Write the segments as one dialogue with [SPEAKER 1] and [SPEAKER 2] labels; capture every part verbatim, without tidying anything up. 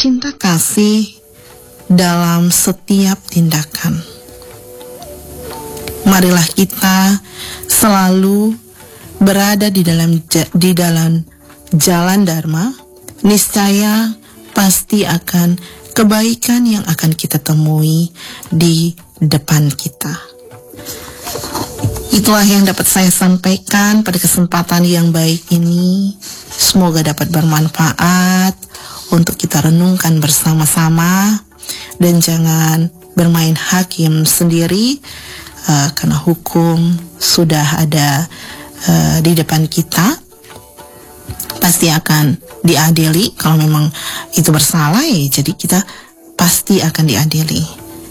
[SPEAKER 1] cinta kasih dalam setiap tindakan. Marilah kita selalu berada di dalam di dalam jalan dharma, niscaya pasti akan kebaikan yang akan kita temui di depan kita. Itulah yang dapat saya sampaikan pada kesempatan yang baik ini. Semoga dapat bermanfaat untuk kita renungkan bersama-sama, dan jangan bermain hakim sendiri, uh, karena hukum sudah ada uh, di depan kita. Pasti akan diadili. Kalau memang itu bersalah, ya jadi kita pasti akan diadili.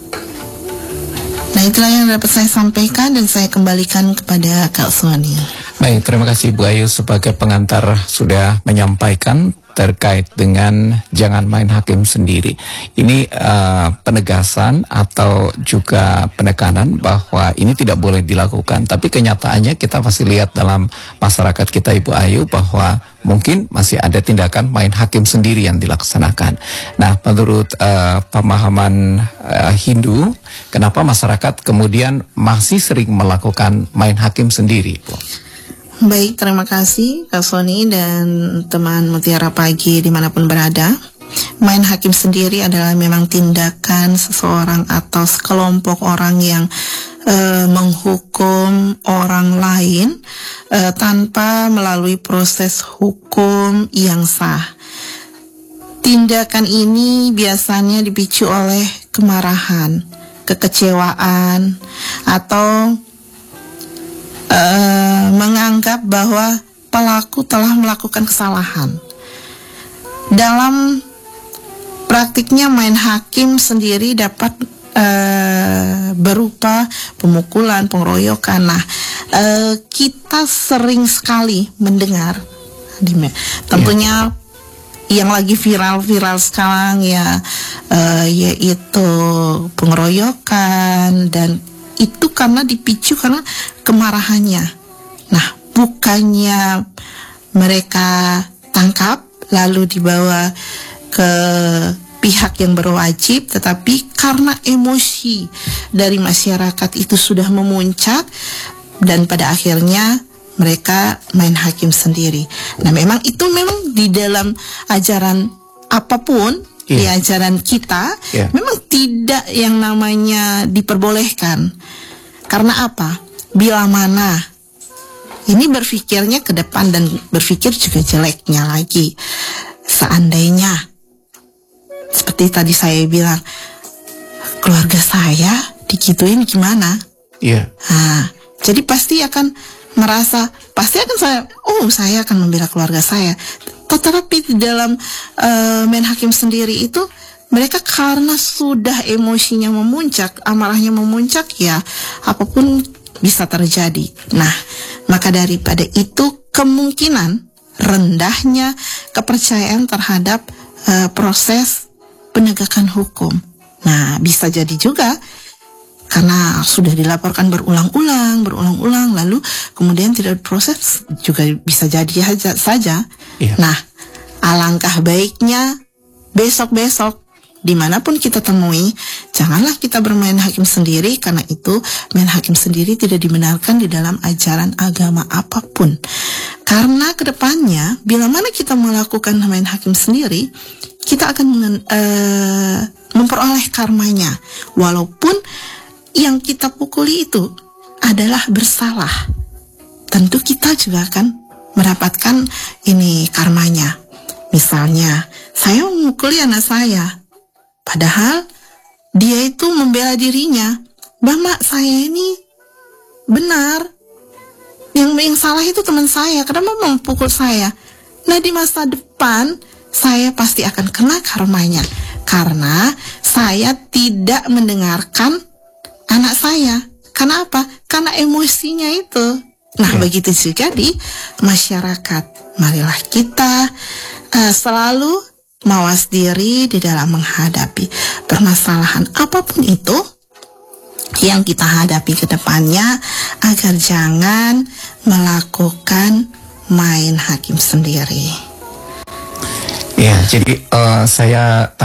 [SPEAKER 1] Nah, itulah yang dapat saya sampaikan, dan saya kembalikan kepada Kak Sony.
[SPEAKER 2] Baik, terima kasih Bu Ayu sebagai pengantar sudah menyampaikan terkait dengan jangan main hakim sendiri. Ini uh, penegasan atau juga penekanan bahwa ini tidak boleh dilakukan. Tapi kenyataannya kita masih lihat dalam masyarakat kita, Ibu Ayu, bahwa mungkin masih ada tindakan main hakim sendiri yang dilaksanakan. Nah, menurut uh, pemahaman uh, Hindu, kenapa masyarakat kemudian masih sering melakukan main hakim sendiri, Bu?
[SPEAKER 1] Baik, terima kasih Kak Sony dan teman Mutiara Pagi dimanapun berada. Main hakim sendiri adalah memang tindakan seseorang atau sekelompok orang yang uh, menghukum orang lain uh, tanpa melalui proses hukum yang sah. Tindakan ini biasanya dipicu oleh kemarahan, kekecewaan, atau Uh, menganggap bahwa pelaku telah melakukan kesalahan. Dalam praktiknya, main hakim sendiri dapat uh, berupa pemukulan, pengeroyokan. Nah, uh, kita sering sekali mendengar, tentunya yeah. yang lagi viral-viral sekarang ya, uh, yaitu pengeroyokan, dan itu karena dipicu karena kemarahannya. Nah, bukannya mereka tangkap lalu dibawa ke pihak yang berwajib, tetapi karena emosi dari masyarakat itu sudah memuncak, dan pada akhirnya mereka main hakim sendiri. Nah, memang itu memang di dalam ajaran apapun, yeah. di ajaran kita, yeah. memang tidak yang namanya diperbolehkan. Karena apa? Bila mana ini berpikirnya ke depan dan berpikir juga jeleknya lagi. Seandainya seperti tadi saya bilang, keluarga saya digituin gimana? Iya. Yeah. Nah, jadi pasti akan merasa, pasti akan saya, oh saya akan membela keluarga saya. Tetapi di dalam uh, main hakim sendiri itu, mereka karena sudah emosinya memuncak, amarahnya memuncak, ya apapun bisa terjadi. Nah, maka daripada itu kemungkinan rendahnya kepercayaan terhadap uh, proses penegakan hukum. Nah, bisa jadi juga karena sudah dilaporkan berulang-ulang, berulang-ulang, lalu kemudian tidak diproses, juga bisa jadi saja. Iya. Nah, alangkah baiknya besok-besok dimanapun kita temui, janganlah kita bermain hakim sendiri, karena itu main hakim sendiri tidak dibenarkan di dalam ajaran agama apapun. Karena kedepannya, bila mana kita melakukan main hakim sendiri, kita akan mengen, uh, memperoleh karmanya, walaupun yang kita pukuli itu adalah bersalah. Tentu kita juga akan mendapatkan ini karmanya. Misalnya, saya memukuli anak saya, padahal dia itu membela dirinya. Bapak saya ini benar, yang yang salah itu teman saya, kenapa memukul saya? Nah, di masa depan saya pasti akan kena karmanya, karena saya tidak mendengarkan anak saya. Kenapa? Karena emosinya itu. Nah, ya. Begitu juga di masyarakat. Marilah kita uh, selalu mawas diri di dalam menghadapi permasalahan apapun itu yang kita hadapi ke depannya, agar jangan melakukan main hakim sendiri.
[SPEAKER 2] Ya, jadi uh, saya